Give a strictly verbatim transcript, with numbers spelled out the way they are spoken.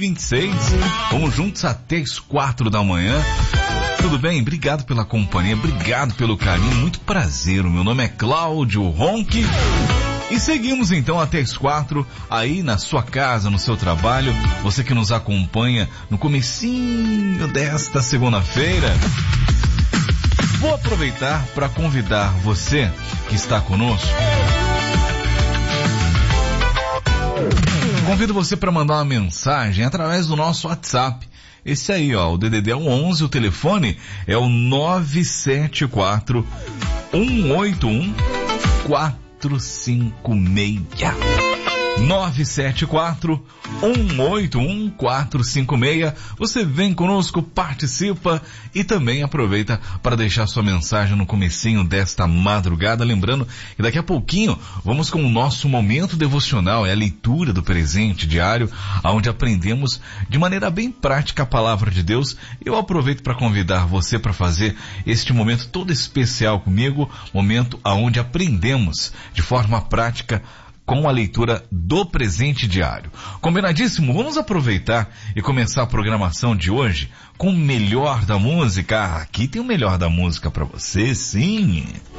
vinte e seis. Vamos juntos até as quatro da manhã. Tudo bem? Obrigado pela companhia, obrigado pelo carinho, muito prazer. O meu nome é Cláudio Ronque. E seguimos então até as quatro, aí na sua casa, no seu trabalho, você que nos acompanha no comecinho desta segunda-feira. Vou aproveitar para convidar você que está conosco. Convido você para mandar uma mensagem através do nosso WhatsApp. Esse aí, ó, o D D D é o onze, o telefone é o nove sete quatro, um oito um, quatro cinco seis. nove sete quatro, um oito um, quatro cinco seis. Você vem conosco, participa e também aproveita para deixar sua mensagem no comecinho desta madrugada. Lembrando que daqui a pouquinho vamos com o nosso momento devocional, é a leitura do presente diário, onde aprendemos de maneira bem prática a palavra de Deus. Eu aproveito para convidar você para fazer este momento todo especial comigo, momento onde aprendemos de forma prática com a leitura do presente diário. Combinadíssimo? Vamos aproveitar e começar a programação de hoje com o melhor da música. Ah, aqui tem o melhor da música para você, sim.